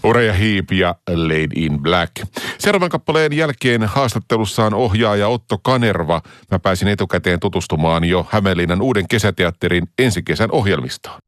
Uriah Heep ja Lady in Black. Seuraavan kappaleen jälkeen haastattelussaan ohjaaja Otto Kanerva. Mä pääsin etukäteen tutustumaan jo Hämeenlinnan Uuden kesäteatterin ensi kesän ohjelmistoon.